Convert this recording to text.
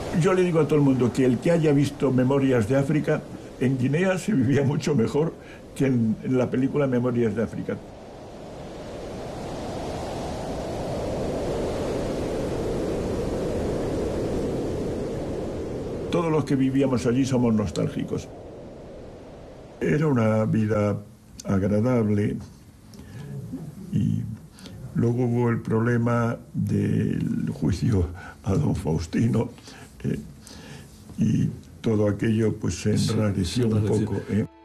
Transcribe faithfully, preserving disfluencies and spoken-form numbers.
Yo le digo a todo el mundo que el que haya visto Memorias de África, en Guinea se vivía mucho mejor que en, en la película Memorias de África. Todos los que vivíamos allí somos nostálgicos. Era una vida agradable y luego hubo el problema del juicio a don Faustino eh, y todo aquello pues se enrareció un poco. ¿eh?